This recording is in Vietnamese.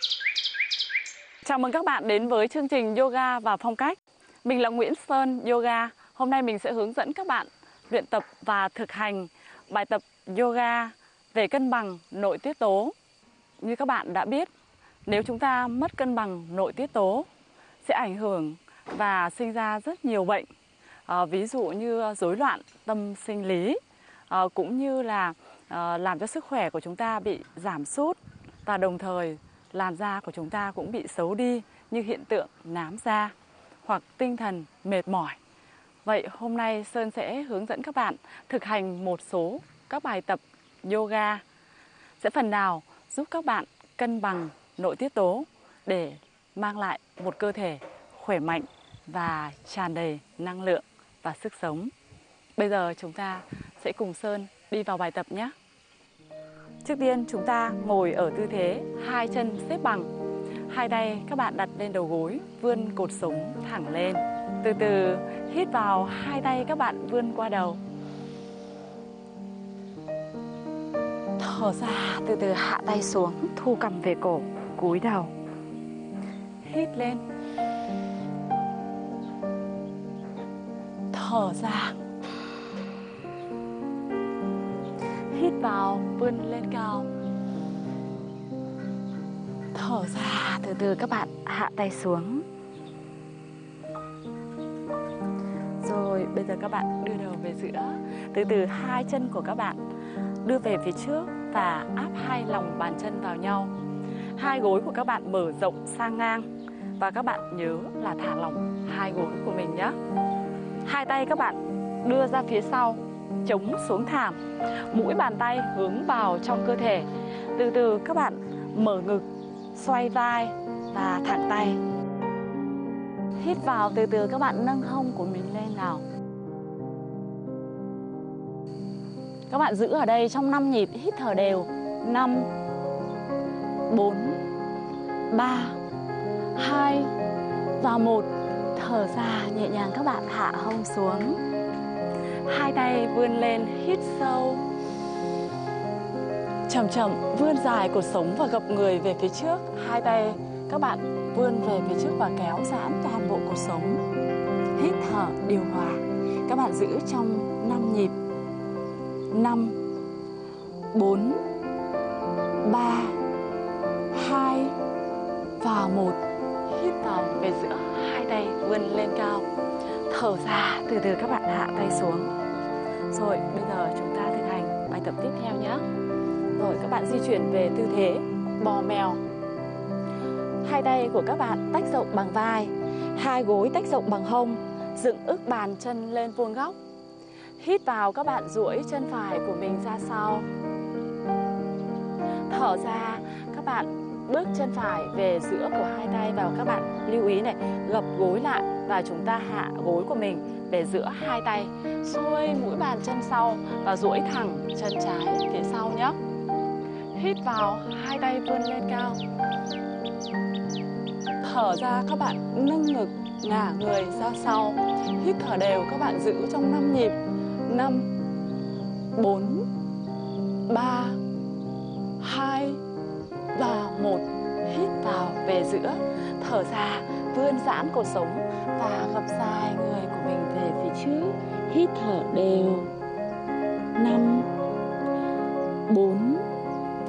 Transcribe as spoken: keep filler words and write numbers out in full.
Chào mừng các bạn đến với chương trình Yoga và Phong cách. Mình là Nguyễn Sơn Yoga. Hôm nay mình sẽ hướng dẫn các bạn luyện tập và thực hành bài tập yoga về cân bằng nội tiết tố. Như các bạn đã biết, nếu chúng ta mất cân bằng nội tiết tố sẽ ảnh hưởng và sinh ra rất nhiều bệnh. À, ví dụ như rối loạn tâm sinh lý, à, cũng như là à, làm cho sức khỏe của chúng ta bị giảm sút và đồng thời làn da của chúng ta cũng bị xấu đi như hiện tượng nám da hoặc tinh thần mệt mỏi. Vậy hôm nay Sơn sẽ hướng dẫn các bạn thực hành một số các bài tập yoga sẽ phần nào giúp các bạn cân bằng nội tiết tố để mang lại một cơ thể khỏe mạnh và tràn đầy năng lượng và sức sống. Bây giờ chúng ta sẽ cùng Sơn đi vào bài tập nhé. Trước tiên chúng ta ngồi ở tư thế hai chân xếp bằng. Hai tay các bạn đặt lên đầu gối, vươn cột sống thẳng lên. Từ từ hít vào, hai tay các bạn vươn qua đầu. Thở ra, từ từ hạ tay xuống, thu cằm về cổ, cúi đầu. Hít lên. Thở ra. Hít vào, vươn lên cao. Thở ra, từ từ các bạn hạ tay xuống. Rồi bây giờ các bạn đưa đầu về giữa. Từ từ hai chân của các bạn đưa về phía trước và áp hai lòng bàn chân vào nhau. Hai gối của các bạn mở rộng sang ngang. Và các bạn nhớ là thả lỏng hai gối của mình nhé. Hai tay các bạn đưa ra phía sau, chống xuống thảm. Mũi bàn tay hướng vào trong cơ thể. Từ từ các bạn mở ngực, xoay vai và thẳng tay. Hít vào, từ từ các bạn nâng hông của mình lên nào. Các bạn giữ ở đây trong năm nhịp, hít thở đều. năm, bốn, ba, hai và một. Thở ra nhẹ nhàng các bạn hạ hông xuống. Hai tay vươn lên, hít sâu. Chậm chậm vươn dài cột sống và gập người về phía trước. Hai tay các bạn vươn về phía trước và kéo giãn toàn bộ cột sống. Hít thở điều hòa. Các bạn giữ trong năm nhịp. năm, bốn, ba, hai và một. Hít vào về giữa, hai tay vươn lên cao. Thở ra, từ từ các bạn hạ tay xuống. Rồi bây giờ chúng ta thực hành bài tập tiếp theo nhé. Rồi các bạn di chuyển về tư thế bò mèo. Hai tay của các bạn tách rộng bằng vai, hai gối tách rộng bằng hông, dựng ức bàn chân lên vuông góc. Hít vào, các bạn duỗi chân phải của mình ra sau. Thở ra, các bạn bước chân phải về giữa của hai tay và các bạn lưu ý này, gập gối lại và chúng ta hạ gối của mình để giữa hai tay, xuôi mũi bàn chân sau và duỗi thẳng chân trái phía sau nhé. Hít vào, hai tay vươn lên cao. Thở ra, các bạn nâng ngực, ngả người ra sau. Hít thở đều, các bạn giữ trong năm nhịp. năm, bốn, ba, hai và một. Hít vào về giữa. Thở ra, vươn giãn cột sống và gập dài người của mình về phía trước. Hít thở đều. năm, bốn,